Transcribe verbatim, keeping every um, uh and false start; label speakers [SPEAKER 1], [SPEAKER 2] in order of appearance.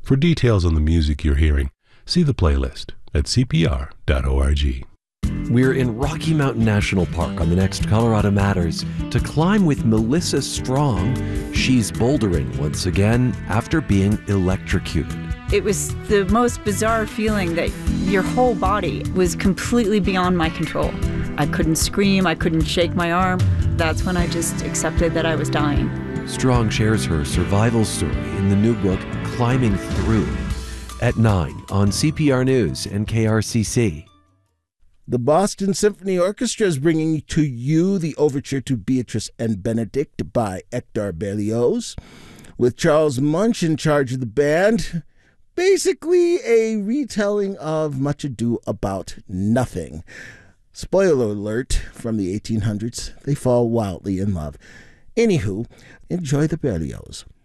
[SPEAKER 1] For details on the music you're hearing, see the playlist at c p r dot org.
[SPEAKER 2] We're in Rocky Mountain National Park on the next Colorado Matters to climb with Melissa Strong. She's bouldering once again after being electrocuted.
[SPEAKER 3] It was the most bizarre feeling that your whole body was completely beyond my control. I couldn't scream, I couldn't shake my arm. That's when I just accepted that I was dying.
[SPEAKER 2] Strong shares her survival story in the new book, Climbing Through, at nine on C P R News and K R C C.
[SPEAKER 4] The Boston Symphony Orchestra is bringing to you the overture to Beatrice and Benedict by Hector Berlioz, with Charles Munch in charge of the band. Basically a retelling of Much Ado About Nothing. Spoiler alert, from the eighteen hundreds, they fall wildly in love. Anywho, enjoy the Berlioz.